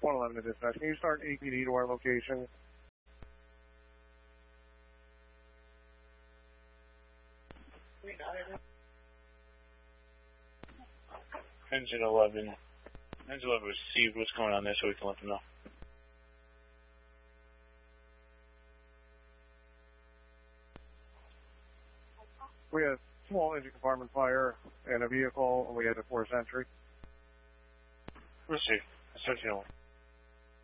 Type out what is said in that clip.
111 to dispatch. Can you start APD to our location? Engine 11 received. What's going on there so we can let them know? We had small engine compartment fire in a vehicle, and we had to force entry. Received. 1301.